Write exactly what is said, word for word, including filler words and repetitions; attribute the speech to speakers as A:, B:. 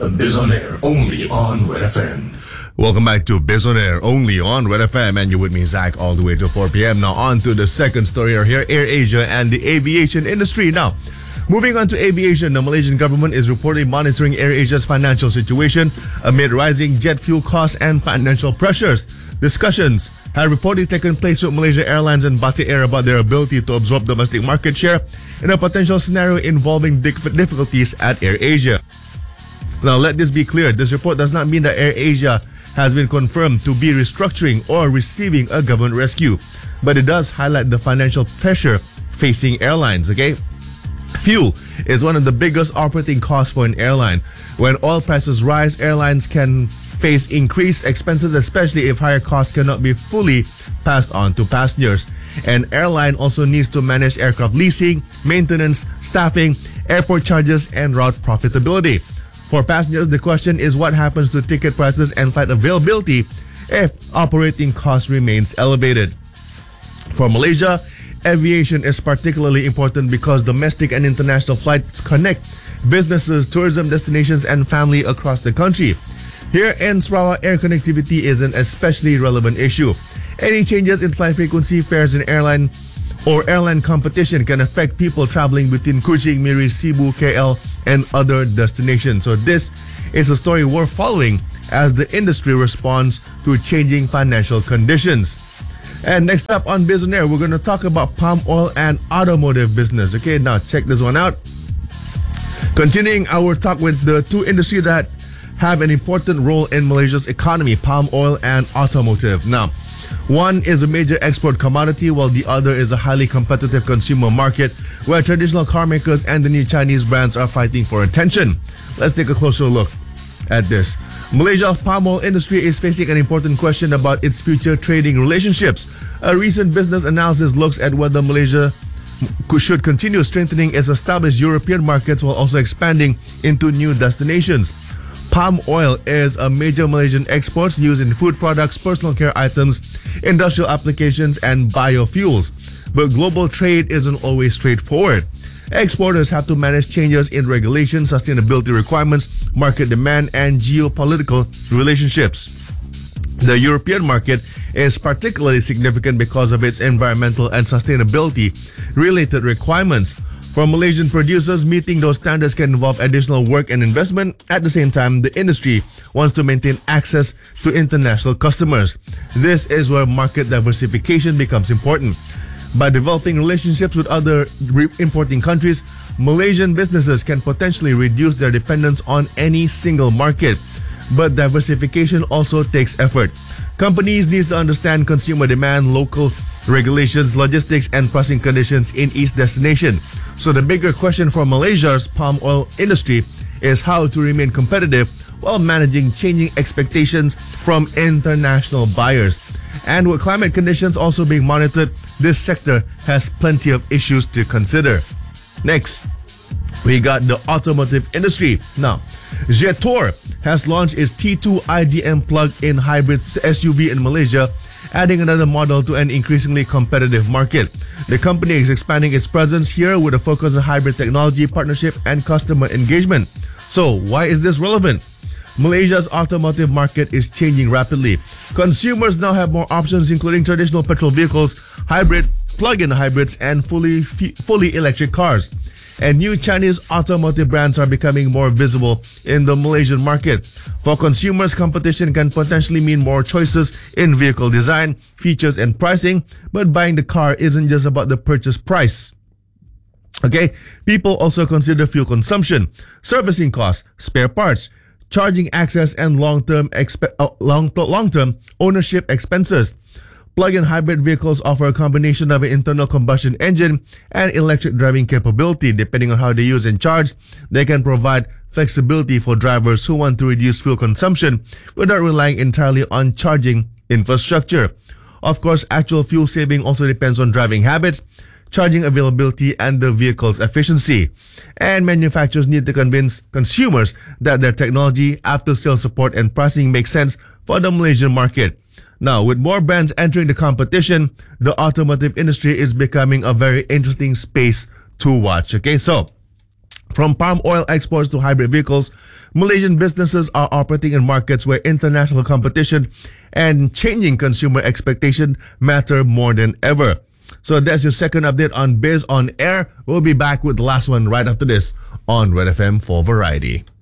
A: Biz on Air, only on Red F M.
B: Welcome back to Biz on Air, only on Red F M, and you're with me, Zach, all the way to four p.m. Now on to the second story here, AirAsia and the aviation industry. Now, moving on to aviation, the Malaysian government is reportedly monitoring AirAsia's financial situation amid rising jet fuel costs and financial pressures. Discussions have reportedly taken place with Malaysia Airlines and Batik Air about their ability to absorb domestic market share in a potential scenario involving difficulties at AirAsia. Now, let this be clear. This report does not mean that AirAsia has been confirmed to be restructuring or receiving a government rescue, but it does highlight the financial pressure facing airlines, okay? Fuel is one of the biggest operating costs for an airline. When oil prices rise, airlines can face increased expenses, especially if higher costs cannot be fully passed on to passengers. An airline also needs to manage aircraft leasing, maintenance, staffing, airport charges, and route profitability. For passengers, the question is what happens to ticket prices and flight availability if operating costs remains elevated. For Malaysia, aviation is particularly important because domestic and international flights connect businesses, tourism destinations, and family across the country. Here in Sarawak, air connectivity is an especially relevant issue. Any changes in flight frequency, fares, and airline or airline competition can affect people traveling between Kuching, Miri, Cebu, K L, and other destinations. So this is a story worth following as the industry responds to changing financial conditions. And next up on Biz on Air, we're going to talk about palm oil and automotive business. Okay, now check this one out. Continuing our talk with the two industries that have an important role in Malaysia's economy, palm oil and automotive. Now, one is a major export commodity, while the other is a highly competitive consumer market where traditional car makers and the new Chinese brands are fighting for attention. Let's take a closer look at this. Malaysia's palm oil industry is facing an important question about its future trading relationships. A recent business analysis looks at whether Malaysia should continue strengthening its established European markets while also expanding into new destinations. Palm oil is a major Malaysian export used in food products, personal care items, industrial applications, and biofuels. But global trade isn't always straightforward. Exporters have to manage changes in regulations, sustainability requirements, market demand, and geopolitical relationships. The European market is particularly significant because of its environmental and sustainability-related requirements. For Malaysian producers, meeting those standards can involve additional work and investment. At the same time, the industry wants to maintain access to international customers. This is where market diversification becomes important. By developing relationships with other re- importing countries, Malaysian businesses can potentially reduce their dependence on any single market. But diversification also takes effort. Companies need to understand consumer demand, local regulations, logistics, and pricing conditions in each destination. So the bigger question for Malaysia's palm oil industry is how to remain competitive while managing changing expectations from international buyers. And with climate conditions also being monitored, this sector has plenty of issues to consider. Next, we got the automotive industry. Now, Jetour has launched its T two I D M plug-in hybrid S U V in Malaysia, adding another model to an increasingly competitive market. The company is expanding its presence here with a focus on hybrid technology, partnership, and customer engagement. So, why is this relevant? Malaysia's automotive market is changing rapidly. Consumers now have more options, including traditional petrol vehicles, hybrid, plug-in hybrids, and fully fully electric cars. And new Chinese automotive brands are becoming more visible in the Malaysian market. For consumers, competition can potentially mean more choices in vehicle design, features, and pricing, but buying the car isn't just about the purchase price. Okay, people also consider fuel consumption, servicing costs, spare parts, charging access, and long-term expe- uh, long- long-term ownership expenses. Plug-in hybrid vehicles offer a combination of an internal combustion engine and electric driving capability. Depending on how they use and charge, they can provide flexibility for drivers who want to reduce fuel consumption without relying entirely on charging infrastructure. Of course, actual fuel saving also depends on driving habits, charging availability, and the vehicle's efficiency. And manufacturers need to convince consumers that their technology, after-sales support, and pricing make sense for the Malaysian market. Now, with more brands entering the competition, the automotive industry is becoming a very interesting space to watch. Okay, so From palm oil exports to hybrid vehicles, Malaysian businesses are operating in markets where international competition and changing consumer expectation matter more than ever. So that's your second update on Biz on Air. We'll be back with the last one right after this on Red F M for Variety.